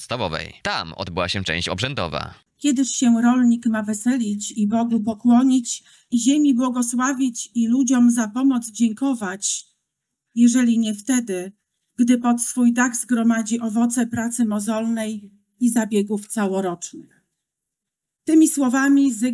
podstawowej. Tam odbyła się część obrzędowa. Kiedyż się rolnik ma weselić i Bogu pokłonić, i ziemi błogosławić, i ludziom za pomoc dziękować, jeżeli nie wtedy, gdy pod swój dach zgromadzi owoce pracy mozolnej i zabiegów całorocznych. Tymi słowami